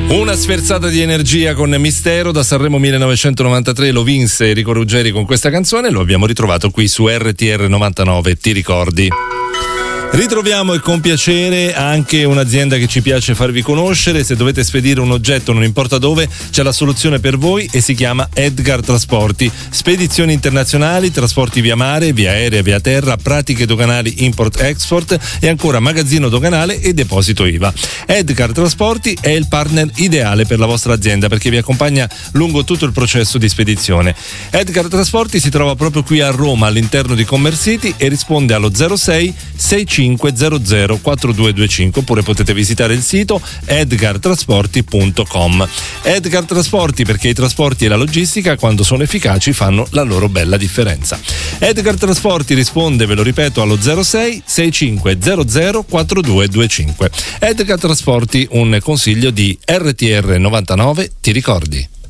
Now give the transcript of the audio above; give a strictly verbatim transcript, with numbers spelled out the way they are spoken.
Una sferzata di energia con Mistero da Sanremo millenovecentonovantatré, lo vinse Enrico Ruggeri con questa canzone, lo abbiamo ritrovato qui su R T R novantanove, ti ricordi? Ritroviamo e con piacere anche un'azienda che ci piace farvi conoscere. Se dovete spedire un oggetto, non importa dove, c'è la soluzione per voi e si chiama Edgar Trasporti. Spedizioni internazionali, trasporti via mare, via aerea, via terra, pratiche doganali import-export e ancora magazzino doganale e deposito I V A. Edgar Trasporti è il partner ideale per la vostra azienda perché vi accompagna lungo tutto il processo di spedizione. Edgar Trasporti si trova proprio qui a Roma, all'interno di Commercity, e risponde allo zero sei sei cinque zero zero quattro due due cinque, oppure potete visitare il sito edgar trasporti punto com. Edgar Trasporti, perché i trasporti e la logistica, quando sono efficaci, fanno la loro bella differenza. Edgar Trasporti risponde, ve lo ripeto, allo zero sei sei cinque zero zero quattro due due cinque. Edgar Trasporti, un consiglio di R T R novantanove, ti ricordi?